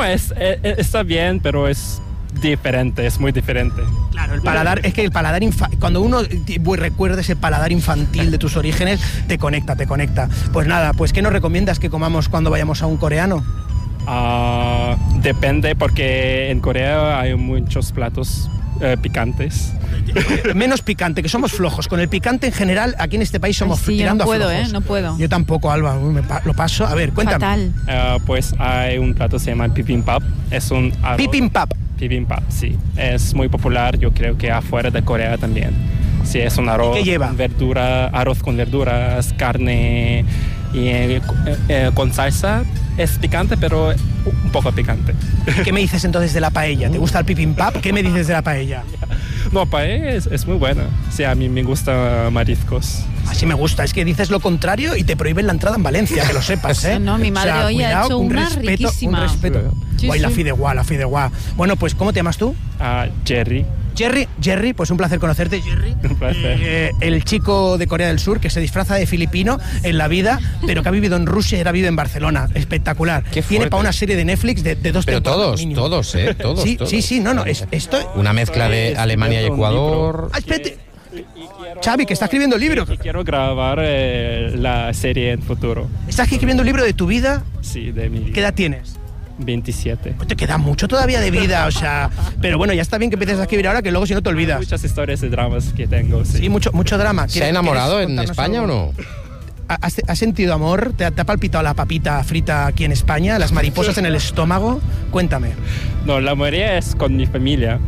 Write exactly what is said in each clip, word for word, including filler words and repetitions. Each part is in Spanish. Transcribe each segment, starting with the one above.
es, es, está bien, pero es diferente, es muy diferente. Claro, el paladar, es que el paladar, infa- cuando uno recuerda ese paladar infantil de tus orígenes, te conecta, te conecta. Pues nada, pues ¿qué nos recomiendas que comamos cuando vayamos a un coreano? Uh, depende, porque en Corea hay muchos platos uh, picantes. Menos picante, que somos flojos. Con el picante en general, aquí en este país somos Ay, sí, tirando yo no puedo, a flojos. ¿eh? No puedo. Yo tampoco, Alba, Uy, me pa- lo paso. A ver, cuéntame. Fatal. Uh, pues hay un plato que se llama bibimbap. Es un arroz. Bibimbap. Bibimbap, sí. Es muy popular, yo creo que afuera de Corea también. Sí, es un arroz. ¿Qué lleva? Con verdura, arroz con verduras, carne y eh, eh, con salsa. Es picante, pero un poco picante. ¿Qué me dices entonces de la paella? ¿Te gusta el bibimbap? ¿Qué me dices de la paella? No, paella es, es muy buena. Sí, a mí me gustan mariscos. Así me gusta, es que dices lo contrario y te prohíben la entrada en Valencia, que lo sepas, ¿eh? No, mi madre o sea, hoy ha cuidado, hecho un una respeto, riquísima. Un respeto. Sí, Guay, la sí. fideuá, la fideuá. Bueno, pues, ¿cómo te llamas tú? Uh, Jerry. Jerry, Jerry, pues un placer conocerte, Jerry. Un placer. Eh, el chico de Corea del Sur que se disfraza de filipino en la vida, pero que ha vivido en Rusia y ahora vive en Barcelona. Espectacular. Qué Tiene fuerte. para una serie de Netflix de, de dos Pero temporadas todos, mínimo. todos, ¿eh? Todos, Sí, todos. sí, sí, no, no, es, esto... Una mezcla de Estoy Alemania y escribiendo un Ecuador. Ah, espérate. Xavi, que está escribiendo un libro. Y quiero grabar eh, la serie en futuro. ¿Estás escribiendo un libro de tu vida? Sí, de mi ¿Qué vida. edad tienes? veintisiete. Pues te queda mucho todavía de vida, o sea... Pero bueno, ya está bien que empieces a escribir ahora, que luego si no te olvidas. Muchas historias de dramas que tengo, sí. Sí, mucho, mucho drama. ¿Se ha enamorado en España o no? ¿Has, has sentido amor? ¿Te ha, ¿Te ha palpitado la papita frita aquí en España? ¿Las mariposas en el estómago? Cuéntame. No, la mayoría es con mi familia,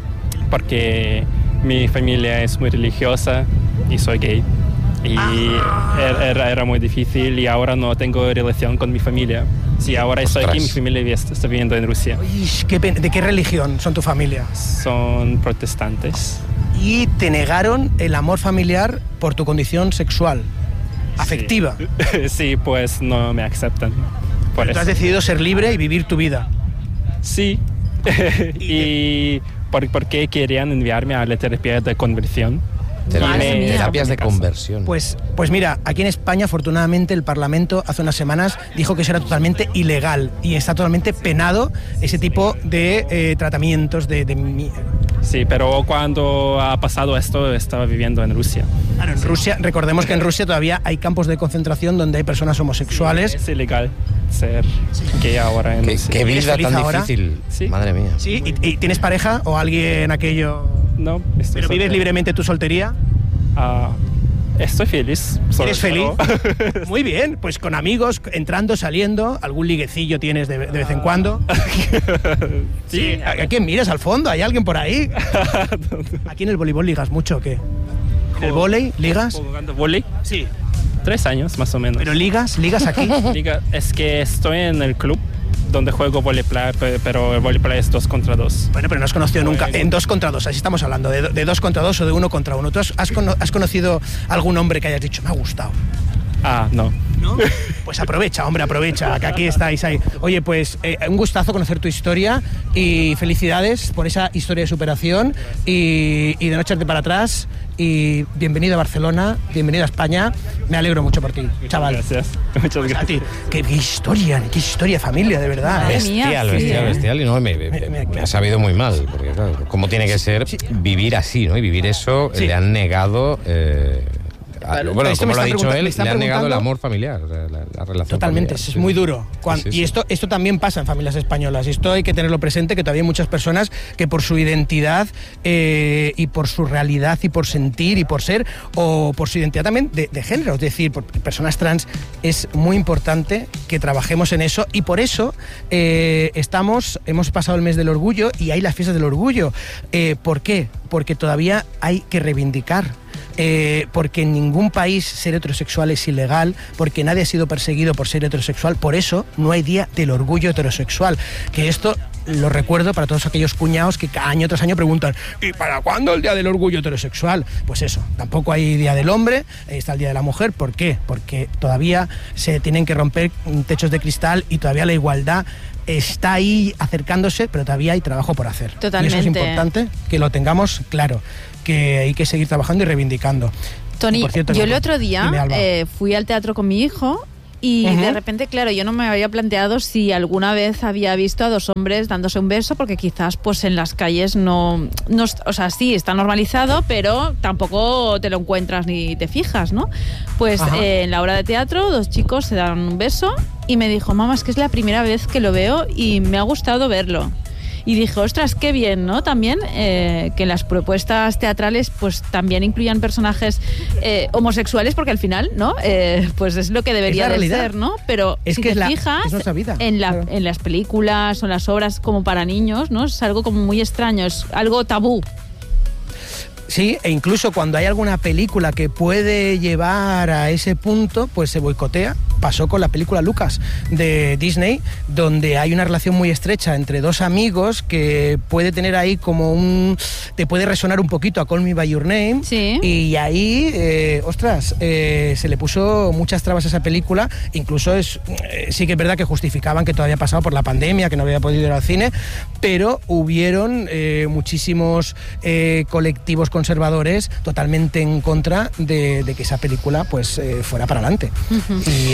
porque mi familia es muy religiosa y soy gay. Y era, era muy difícil y ahora no tengo relación con mi familia. Sí, ahora estoy aquí, mi familia está viviendo en Rusia. Uy, qué pen- ¿De qué religión son tu familia? Son protestantes. Y te negaron el amor familiar por tu condición sexual, afectiva. Sí, sí, pues no me aceptan. Por Tú eso. has decidido ser libre y vivir tu vida. Sí. y por, por qué querían enviarme a la terapia de conversión. Madre Me- mía. Terapias de conversión. Pues, pues mira, aquí en España, afortunadamente, el Parlamento hace unas semanas dijo que eso era totalmente ilegal y está totalmente penado ese tipo de eh, tratamientos de... de mi- Sí, pero cuando ha pasado esto, estaba viviendo en Rusia. Claro, en Rusia, recordemos que en Rusia todavía hay campos de concentración donde hay personas homosexuales. Es ilegal ser gay ahora en Qué, Rusia. qué ¿Eres vida feliz tan ahora? difícil. Sí. Madre mía. ¿Sí? ¿Y, y tienes pareja o alguien aquello...? No, estoy ¿Pero vives soltero. libremente tu soltería? Ah, estoy feliz. ¿Eres feliz? soltero. Muy bien, pues con amigos, entrando, saliendo, algún liguecillo tienes de, de vez en cuando. Sí. ¿A, a quién miras al fondo? ¿Hay alguien por ahí? ¿Aquí en el voleibol ligas mucho o qué? ¿En el vóley ligas? ¿Jugando vóley? Sí. Tres años más o menos. ¿Pero ligas? ¿Ligas aquí? Diga, es que estoy en el club donde juego voleibol, pero el voleibol es dos contra dos. Bueno, pero no has conocido nunca. En dos contra dos, así estamos hablando, de, de dos contra dos o de uno contra uno. ¿Tú has, has, cono- has conocido algún hombre que hayas dicho, me ha gustado? Ah, no. ¿No? Pues aprovecha, hombre, aprovecha, que aquí estáis ahí. Oye, pues eh, un gustazo conocer tu historia y felicidades por esa historia de superación y, y de no echarte para atrás. Y bienvenido a Barcelona, bienvenido a España. Me alegro mucho por ti, chaval. Gracias. Muchas Pues a gracias. ti. Qué, qué historia, qué historia, familia, de verdad. Madre ¿eh? mía, Bestial, sí, bestial, ¿eh? bestial. Y no, me, me- Me- me- me ha sabido muy mal, porque claro, cómo tiene que ser vivir así, ¿no? Y vivir eso, Sí. le han negado... eh, a- Claro, bueno, esto como me lo ha están dicho pregunta- él, me están le han negado el preguntando- amor familiar, o sea, la, la relación Totalmente, familiar. es Sí, muy sí. duro. Cuan- Sí, sí, y sí. esto, esto también pasa en familias españolas. Y esto hay que tenerlo presente, que todavía hay muchas personas que por su identidad eh, y por su realidad y por sentir y por ser, o por su identidad también de, de género, es decir, por personas trans, es muy importante que trabajemos en eso. Y por eso eh, estamos, hemos pasado el mes del orgullo y hay las fiestas del orgullo. Eh, ¿Por qué? Porque todavía hay que reivindicar. Eh, porque en ningún país ser heterosexual es ilegal, porque nadie ha sido perseguido por ser heterosexual, por eso no hay día del orgullo heterosexual. Que esto lo recuerdo para todos aquellos cuñados que año tras año preguntan ¿y para cuándo el día del orgullo heterosexual? Pues eso, tampoco hay día del hombre, está el día de la mujer. ¿Por qué? Porque todavía se tienen que romper techos de cristal y todavía la igualdad está ahí acercándose, pero todavía hay trabajo por hacer. Totalmente. Y eso es importante que lo tengamos claro, que hay que seguir trabajando y reivindicando. Tony, Y por cierto, yo el no- otro día dime, Alba. eh, fui al teatro con mi hijo Y Ujú. de repente, claro, yo no me había planteado si alguna vez había visto a dos hombres dándose un beso, porque quizás pues en las calles no, no, o sea, sí, está normalizado, pero tampoco te lo encuentras ni te fijas, ¿no? Pues eh, en la obra de teatro, dos chicos se dan un beso y me dijo, mamá, es que es la primera vez que lo veo y me ha gustado verlo. Y dije, ostras, qué bien, ¿no? También eh, que las propuestas teatrales pues también incluyan personajes eh, homosexuales, porque al final, ¿no? Eh, pues es lo que debería de ser, ¿no? Pero es si que te es la, fijas es nuestra vida. en, la, Claro. en las películas o las obras como para niños, ¿no? Es algo como muy extraño, es algo tabú. Sí, e incluso cuando hay alguna película que puede llevar a ese punto, pues se boicotea. Pasó con la película Lucas de Disney, donde hay una relación muy estrecha entre dos amigos que puede tener ahí como un... te puede resonar un poquito a Call Me By Your Name. Sí. Y ahí, eh, ostras, eh, se le puso muchas trabas a esa película. Incluso es eh, sí que es verdad que justificaban que todo había pasado por la pandemia, que no había podido ir al cine, pero hubieron eh, muchísimos eh, colectivos conservadores totalmente en contra de, de que esa película pues eh, fuera para adelante. Uh-huh. Y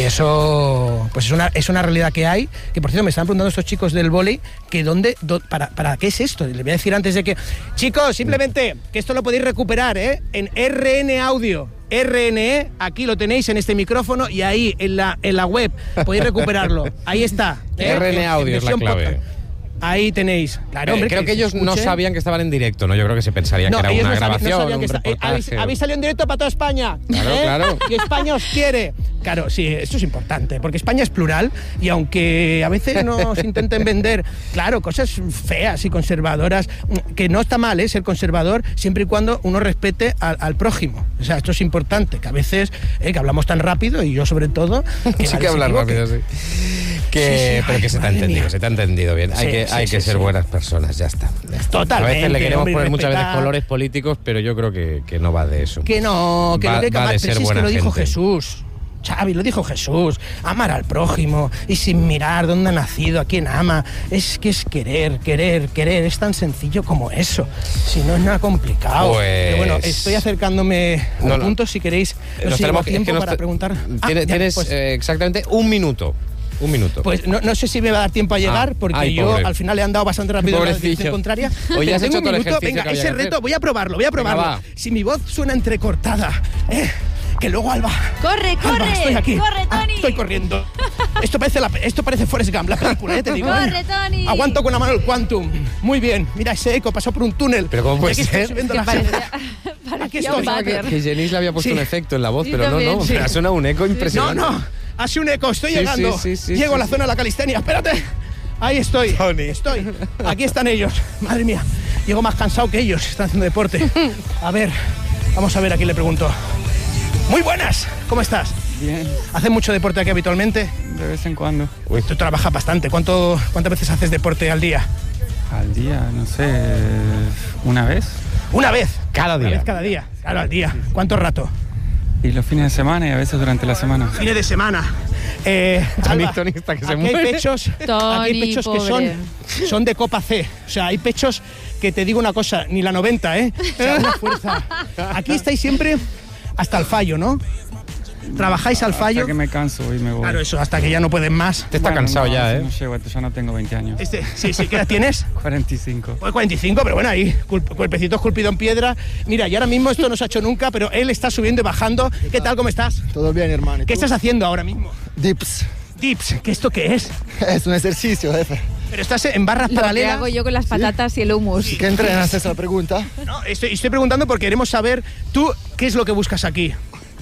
eso pues es una, es una realidad que hay, que por cierto me estaban preguntando estos chicos del vóley que dónde, do, para, para qué es esto. Les voy a decir antes de que, chicos, simplemente que esto lo podéis recuperar ¿eh? en R N Audio. R N E, aquí lo tenéis en este micrófono y ahí en la, en la web podéis recuperarlo. Ahí está. ¿eh? R N E Audio es la clave. Podcast. Ahí tenéis. Claro, hombre, eh, creo que, que ellos escuchen. no sabían que estaban en directo, ¿no? Yo creo que se pensarían no, que era una no grabación, sabían, no un está, reportaje. Eh, habéis, habéis salido en directo para toda España. Claro, ¿eh? claro. Y España os quiere. Claro, sí, esto es importante, porque España es plural y aunque a veces nos intenten vender, claro, cosas feas y conservadoras, que no está mal, ¿eh? Ser conservador, siempre y cuando uno respete al, al prójimo. O sea, esto es importante, que a veces, eh, que hablamos tan rápido, y yo sobre todo... Que sí que hablas rápido, sí. Que, sí, sí, pero ay, que se te ha entendido, mía. se te ha entendido bien. Sí, hay que, sí, hay sí, que ser sí. buenas personas, ya está. Ya está. Totalmente. A veces le queremos hombre, poner respetar. muchas veces colores políticos, pero yo creo que, que no va de eso. Que no, que va, lo que va de ser ser buena buena es que lo dijo gente. Jesús. Xavi, lo dijo Jesús, amar al prójimo y sin mirar dónde ha nacido, a quién ama, es que es querer, querer, querer, es tan sencillo como eso, si no es nada complicado. Pues... Pero bueno, estoy acercándome no, al no. punto, si queréis, no nos sé, tenemos tiempo que, es que para te... preguntar. Tienes, ah, ya, tienes pues... eh, exactamente un minuto. Un minuto. Pues no, no sé si me va a dar tiempo a llegar, ah, porque ay, yo pobre. al final he andado bastante rápido en la dirección contraria. Hoy has tengo hecho un todo el minuto, ejercicio venga, que ese había que reto, hacer. voy a probarlo, voy a probarlo. Venga, si mi voz suena entrecortada, eh, que luego Alba... ¡Corre, corre! Alba, estoy aquí. ¡Corre, Tony! Ah, estoy corriendo. Esto parece, la, esto parece Forrest Gump, la película, eh, te digo. ¡Corre, eh. Tony! Aguanto con la mano el Quantum. Muy bien. Mira ese eco, pasó por un túnel. Pero ¿cómo puede aquí ser? Estoy subiendo Que la parecía, aquí estoy. Que, que Jenis le había puesto sí. un efecto en la voz, Sí, pero también. no, no. Sí. Ha sonado un eco impresionante. No, no. Hace un eco, estoy Sí, llegando. sí, sí, sí, Llego sí, a la sí. zona de la calistenia. Espérate. Ahí estoy. Tony. Estoy. Aquí están ellos. Madre mía. Llego más cansado que ellos. Están haciendo deporte. A ver. Vamos a ver a quién le pregunto. Muy buenas. ¿Cómo estás? Bien, ¿Haces mucho deporte aquí habitualmente? de vez en cuando. Uy, tú trabajas bastante. ¿Cuánto, ¿Cuántas veces haces deporte al día? Al día, no sé, una vez. Una vez. Cada Una día. vez cada día. Claro, al día. ¿Cuánto rato? Y los fines de semana y a veces durante la semana. Fines de semana. Eh, Tony, Alba, Tony está que se aquí hay muere. pechos, Tony, aquí hay pechos que son, pobre. son de copa C. O sea, hay pechos que te digo una cosa, ni la noventa, ¿eh? O sea, una fuerza. Aquí estáis siempre hasta el fallo, ¿no? ¿Trabajáis al fallo? Hasta que me canso y me voy. Claro, eso, hasta que ya no pueden más. Te está Bueno, cansado no, ya, No ¿eh? llego, ya no tengo veinte años. Este, sí, sí, ¿qué edad tienes? cuarenta y cinco. Pues cuarenta y cinco, pero bueno, ahí, culp- cuerpecito esculpido en piedra. Mira, y ahora mismo esto no se ha hecho nunca, pero él está subiendo y bajando. ¿Qué tal, cómo estás? Todo bien, hermano. ¿Y ¿Qué tú? estás haciendo ahora mismo? Dips. Dips, ¿qué esto qué es? Es un ejercicio, jefe. Pero estás en barras Lo que paralelas. hago yo con las patatas y el hummus. ¿Qué entrenas? Esa pregunta. No, estoy, estoy preguntando porque queremos saber tú qué es lo que buscas aquí.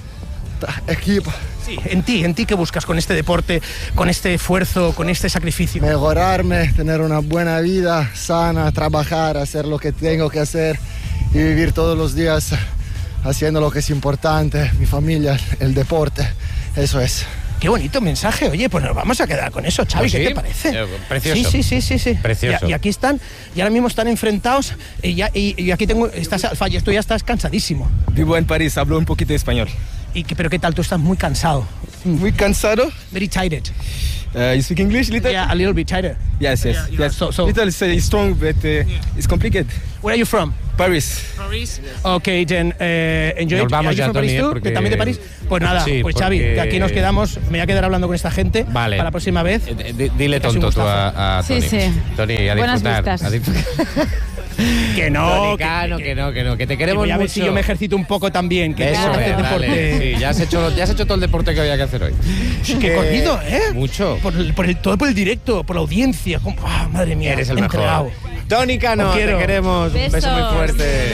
Ta- Equipo. Sí, en ti, en ti qué buscas con este deporte, con este esfuerzo, con este sacrificio. Mejorarme, tener una buena vida sana, trabajar, hacer lo que tengo que hacer y vivir todos los días haciendo lo que es importante, mi familia, el deporte. Eso es. Qué bonito mensaje. Oye, pues nos vamos a quedar con eso, Xavi. Pues ¿Qué sí, te parece? eh, precioso. Sí, sí, sí, sí, sí. Precioso. Y, y aquí están, y ahora mismo están enfrentados. Y, ya, y, y aquí tengo, estás al fallo, tú ya estás cansadísimo. Vivo en París, hablo un poquito de español. Y que, pero qué tal, tú estás muy cansado. Muy cansado. Very tired. Uh, you speak English, little? Yeah, a little bit tired. Yes, yes, Yeah, you are yes. so- so- Little is uh, strong, but uh, it's complicated. Where are you from? Paris. Paris. Ok, then uh, enjoy. Nos vamos Are you ya, from Paris Tony, too? porque- ¿También de París? Pues nada, Sí, pues Xavi, porque- que aquí nos quedamos. Me voy a quedar hablando con esta gente Vale. para la próxima vez. Eh, di- Dile Casi un tonto tú gustazo. a, a Sí, Tony. sí. Tony, a Buenas disfrutar. vistas. A disfrutar. Que no, Tonicano, que, no, que no, que te que queremos voy a ver mucho. si yo me ejercito un poco también, que Eso tengo que es, hacer dale. deporte. Sí, ya has, hecho, ya has hecho todo el deporte que había que hacer hoy. Qué corrido, ¿eh? Mucho. Por el, por el- todo por el directo, por la audiencia. como- ah, madre mía, Eres el entregado. mejor. Tony Cano, Os te quiero. queremos. Un beso muy Besos. fuerte.